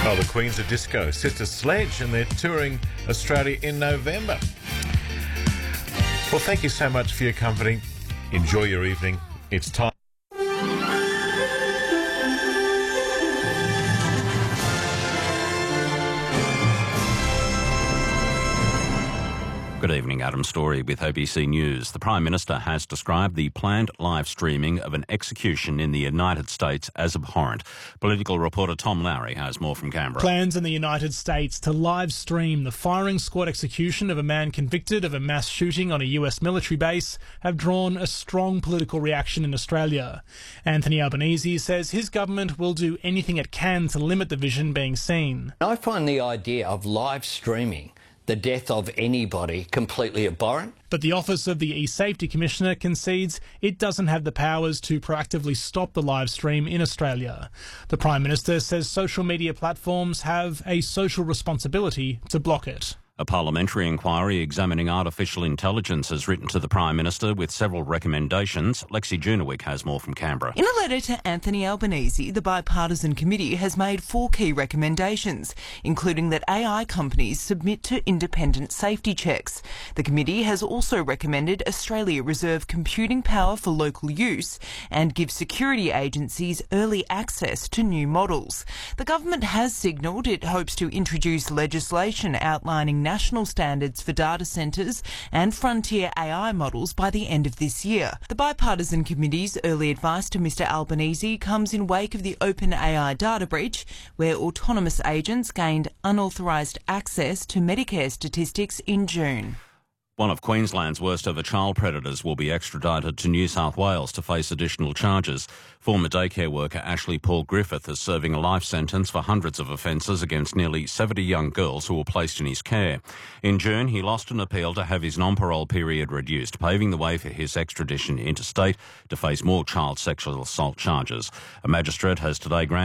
Well, the Queens of Disco, Sister Sledge, and they're touring Australia in November. Well, thank you so much for your company. Enjoy your evening. It's time. Good evening, Adam Story with ABC News. The Prime Minister has described the planned live streaming of an execution in the United States as abhorrent. Political reporter Tom Lowry has more from Canberra. Plans in the United States to live stream the firing squad execution of a man convicted of a mass shooting on a US military base have drawn a strong political reaction in Australia. Anthony Albanese says his government will do anything it can to limit the vision being seen. I find the idea of live streaming the death of anybody completely abhorrent. But the Office of the E-Safety Commissioner concedes it doesn't have the powers to proactively stop the live stream in Australia. The Prime Minister says social media platforms have a social responsibility to block it. A parliamentary inquiry examining artificial intelligence has written to the Prime Minister with several recommendations. Lexi Junewick has more from Canberra. In a letter to Anthony Albanese, the bipartisan committee has made 4 key recommendations, including that AI companies submit to independent safety checks. The committee has also recommended Australia reserve computing power for local use and give security agencies early access to new models. The government has signalled it hopes to introduce legislation outlining national standards for data centres and frontier AI models by the end of this year. The bipartisan committee's early advice to Mr Albanese comes in wake of the OpenAI data breach, where autonomous agents gained unauthorised access to Medicare statistics in June. One of Queensland's worst-ever child predators will be extradited to New South Wales to face additional charges. Former daycare worker Ashley Paul Griffith is serving a life sentence for hundreds of offences against nearly 70 young girls who were placed in his care. In June, he lost an appeal to have his non-parole period reduced, paving the way for his extradition interstate to face more child sexual assault charges. A magistrate has today granted